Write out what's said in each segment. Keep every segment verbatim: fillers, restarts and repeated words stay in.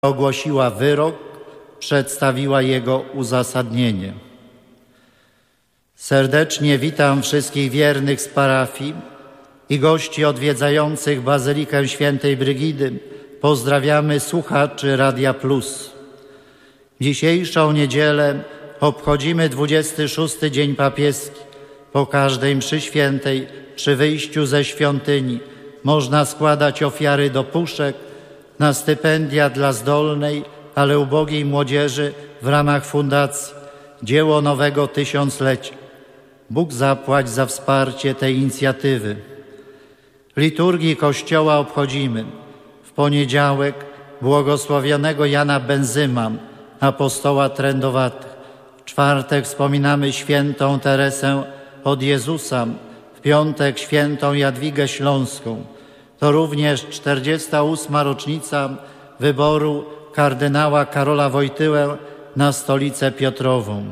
ogłosiła wyrok, przedstawiła jego uzasadnienie. Serdecznie witam wszystkich wiernych z parafii i gości odwiedzających Bazylikę Świętej Brygidy. Pozdrawiamy słuchaczy Radia Plus. Dzisiejszą niedzielę obchodzimy dwudziesty szósty Dzień Papieski. Po każdej mszy świętej przy wyjściu ze świątyni można składać ofiary do puszek na stypendia dla zdolnej, ale ubogiej młodzieży w ramach fundacji Dzieło Nowego Tysiąclecia. Bóg zapłać za wsparcie tej inicjatywy. W liturgii Kościoła obchodzimy w poniedziałek błogosławionego Jana Benzyma, apostoła trędowatych. W czwartek wspominamy świętą Teresę od Jezusa, w piątek świętą Jadwigę Śląską. To również czterdziesta ósma rocznica wyboru kardynała Karola Wojtyłę na stolicę Piotrową.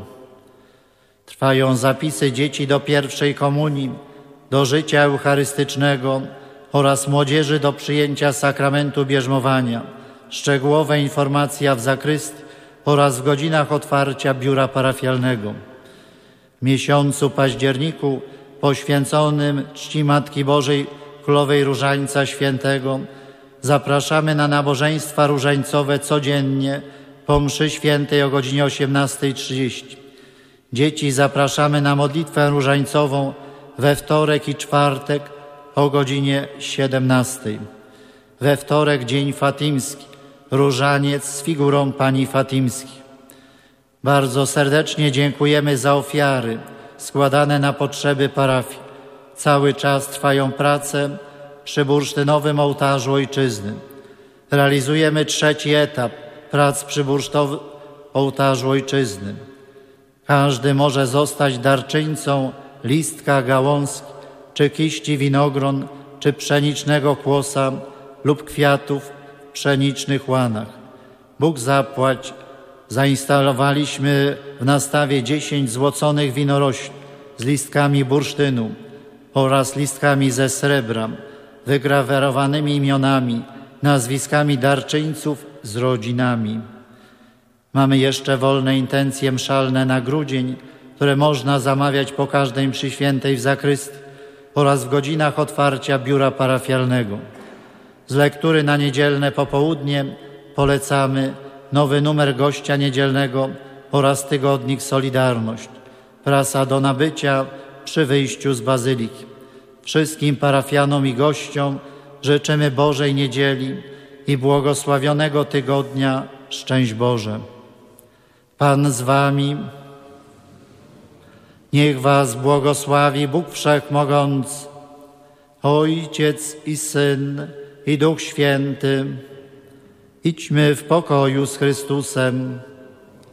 Trwają zapisy dzieci do pierwszej komunii, do życia eucharystycznego oraz młodzieży do przyjęcia sakramentu bierzmowania. Szczegółowe informacje w zakrystii oraz w godzinach otwarcia biura parafialnego. W miesiącu październiku poświęconym czci Matki Bożej Królowej Różańca Świętego zapraszamy na nabożeństwa różańcowe codziennie po mszy świętej o godzinie osiemnastej trzydzieści. Dzieci zapraszamy na modlitwę różańcową we wtorek i czwartek o godzinie siedemnastej. We wtorek dzień fatimski, różaniec z figurą Pani Fatimskiej. Bardzo serdecznie dziękujemy za ofiary składane na potrzeby parafii. Cały czas trwają prace przy bursztynowym ołtarzu Ojczyzny. Realizujemy trzeci etap prac przy bursztynowym ołtarzu Ojczyzny. Każdy może zostać darczyńcą listka, gałązki, czy kiści winogron, czy pszenicznego kłosa lub kwiatów w pszenicznych łanach. Bóg zapłać, zainstalowaliśmy w nastawie dziesięć złoconych winorośli z listkami bursztynu oraz listkami ze srebra, wygrawerowanymi imionami, nazwiskami darczyńców z rodzinami. Mamy jeszcze wolne intencje mszalne na grudzień, które można zamawiać po każdej mszy świętej w zakrystii oraz w godzinach otwarcia biura parafialnego. Z lektury na niedzielne popołudnie polecamy nowy numer Gościa Niedzielnego oraz tygodnik Solidarność. Prasa do nabycia przy wyjściu z Bazyliki. Wszystkim parafianom i gościom życzymy Bożej Niedzieli i błogosławionego tygodnia. Szczęść Boże. Pan z wami. Niech was błogosławi Bóg Wszechmogący, Ojciec i Syn i Duch Święty. Idźmy w pokoju z Chrystusem.